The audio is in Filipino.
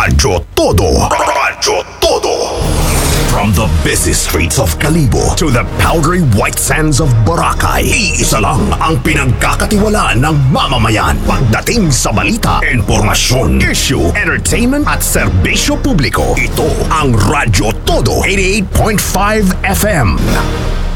Radyo Todo. Radyo Todo. From the busy streets of Kalibo to the powdery white sands of Boracay, iisa lang ang pinagkakatiwalaan ng mamamayan pagdating sa balita, informasyon, issue, entertainment at serbisyo publiko. Ito ang Radyo Todo 88.5 FM.